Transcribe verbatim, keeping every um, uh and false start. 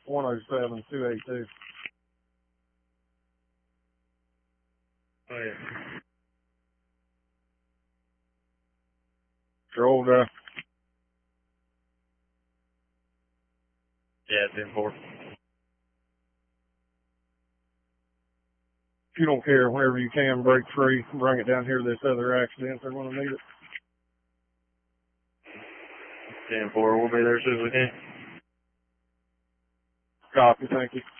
one oh seven, two eighty-two. Oh, yeah. Control drive. Yeah, ten four. If you don't care, whenever you can, break free, bring it down here to this other accident. They're going to need it. ten four, we'll be there as soon as we can. Copy, thank you.